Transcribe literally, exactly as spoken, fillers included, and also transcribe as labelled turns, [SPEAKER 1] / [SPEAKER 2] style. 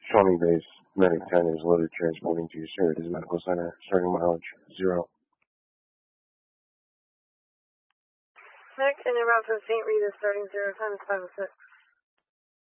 [SPEAKER 1] Shawnee base, Medic ten is loaded, transporting to Syracuse Medical Center, starting mileage zero.
[SPEAKER 2] Medic ten, en route from Saint Rita, starting zero, time is five oh six.